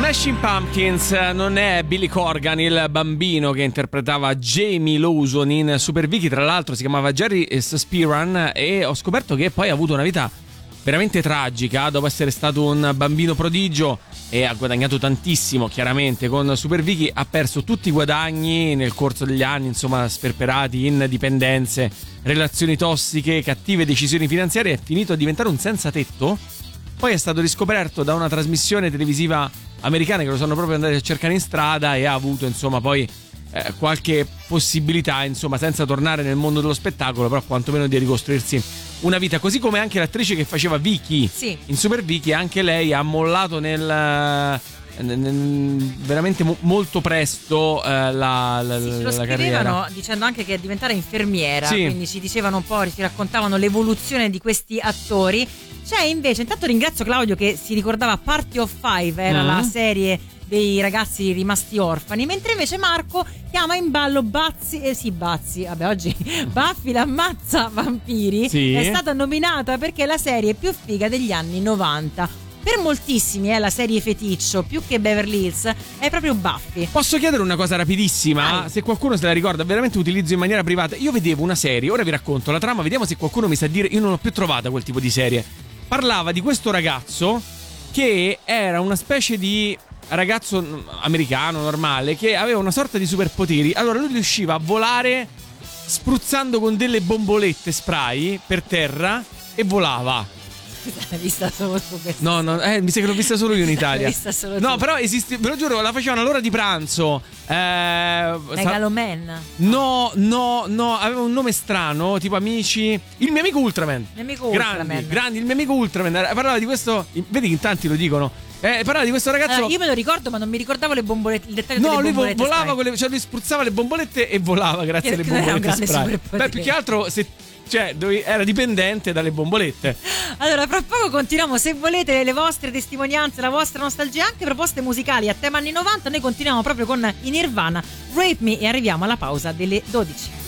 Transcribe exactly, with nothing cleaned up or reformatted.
Smashing Pumpkins. Non è Billy Corgan il bambino che interpretava Jamie Lawson in Super Vicky, tra l'altro si chiamava Jerry Spearan, e ho scoperto che poi ha avuto una vita veramente tragica dopo essere stato un bambino prodigio e ha guadagnato tantissimo chiaramente con Super Vicky. Ha perso tutti i guadagni nel corso degli anni, insomma, sperperati in dipendenze, relazioni tossiche, cattive decisioni finanziarie. È finito a diventare un senza tetto. Poi è stato riscoperto da una trasmissione televisiva americana che lo sono proprio andati a cercare in strada, e ha avuto insomma poi eh, qualche possibilità, insomma, senza tornare nel mondo dello spettacolo, però quantomeno di ricostruirsi una vita. Così come anche l'attrice che faceva Vicky, sì, in Super Vicky, anche lei ha mollato nel, nel, nel veramente mo, molto presto eh, la, la, sì, la lo carriera, dicendo anche che diventare infermiera, sì, quindi ci dicevano un po', ci raccontavano l'evoluzione di questi attori. C'è invece, intanto ringrazio Claudio che si ricordava Party of Five, era mm. la serie dei ragazzi rimasti orfani, mentre invece Marco chiama in ballo Bazzi, eh sì Bazzi, vabbè oggi Buffy l'ammazza vampiri, sì, è stata nominata perché è la serie più figa degli anni novanta. Per moltissimi è la serie feticcio, più che Beverly Hills, è proprio Buffy. Posso chiedere una cosa rapidissima? Vai. Se qualcuno se la ricorda, veramente utilizzo in maniera privata. Io vedevo una serie, ora vi racconto la trama, vediamo se qualcuno mi sa dire. Io non ho più trovata quel tipo di serie. Parlava di questo ragazzo che era una specie di ragazzo americano normale che aveva una sorta di superpoteri. Allora lui riusciva a volare spruzzando con delle bombolette spray per terra e volava. L'hai vista solo su questo? No, no, eh, mi sa che l'ho vista solo io in Italia. L'hai vista solo no, tu. però esiste, ve lo giuro, la facevano all'ora di pranzo. Eh, Megaloman? No, no, no, aveva un nome strano, tipo Amici. Il mio amico Ultraman. Il mio amico grandi, Ultraman. Grandi, il mio amico Ultraman. Parlava di questo. Vedi che in tanti lo dicono. Eh, parlava di questo ragazzo. Allora, io me lo ricordo, ma non mi ricordavo le bombolette. Il dettaglio no, delle lui bombolette volava con le, cioè lui spruzzava le bombolette e volava grazie alle bombolette spray. Beh, più che altro se, cioè, era dipendente dalle bombolette. Allora, fra poco continuiamo. Se volete le vostre testimonianze, la vostra nostalgia, anche proposte musicali a tema anni novanta, noi continuiamo proprio con i Nirvana, Rape Me, e arriviamo alla pausa delle dodici.